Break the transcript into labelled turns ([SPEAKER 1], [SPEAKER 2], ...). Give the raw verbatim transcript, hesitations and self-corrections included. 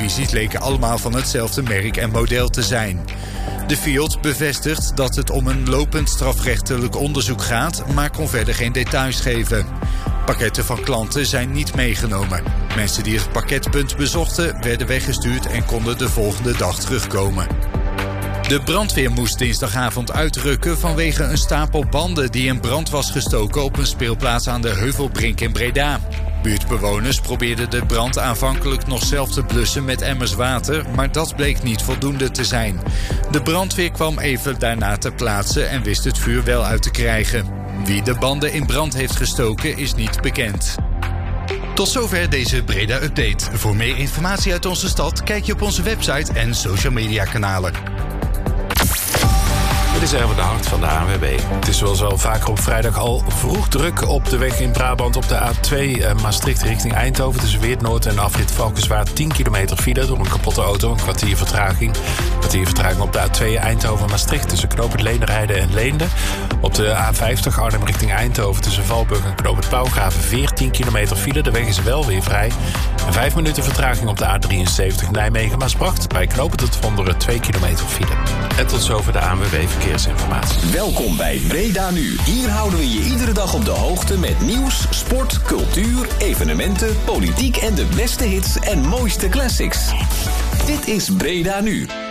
[SPEAKER 1] televisies leken allemaal van hetzelfde merk en model te zijn. De Fiat bevestigt dat het om een lopend strafrechtelijk onderzoek gaat, maar kon verder geen details geven. Pakketten van klanten zijn niet meegenomen. Mensen die het pakketpunt bezochten werden weggestuurd en konden de volgende dag terugkomen. De brandweer moest dinsdagavond uitrukken vanwege een stapel banden die in brand was gestoken op een speelplaats aan de Heuvelbrink in Breda. Buurtbewoners probeerden de brand aanvankelijk nog zelf te blussen met emmers water, maar dat bleek niet voldoende te zijn. De brandweer kwam even daarna ter plaatse en wist het vuur wel uit te krijgen. Wie de banden in brand heeft gestoken is niet bekend.
[SPEAKER 2] Tot zover deze Breda-update. Voor meer informatie uit onze stad kijk je op onze website en social media kanalen.
[SPEAKER 3] Dit is even de hart van de A N W B. Het is zoals wel vaker op vrijdag al vroeg druk op de weg in Brabant op de A twee uh, Maastricht richting Eindhoven. Tussen Weert-Noord en afrit Valkenswaard tien kilometer file door een kapotte auto, een kwartier vertraging. Een kwartier vertraging op de A twee Eindhoven-Maastricht tussen knooppunt Leenderheide en Leende. Op de A vijftig Arnhem richting Eindhoven tussen Valburg en knooppunt Pauwgraven veertien kilometer file. De weg is wel weer vrij. En vijf minuten vertraging op de A drieënzeventig Nijmegen-Maasbracht. Bij knooppunt het Vonderen twee kilometer file. En tot zover de A N W B Verkeersinformatie.
[SPEAKER 4] Welkom bij Breda Nu. Hier houden we je iedere dag op de hoogte met nieuws, sport, cultuur, evenementen, politiek en de beste hits en mooiste classics. Dit is Breda Nu.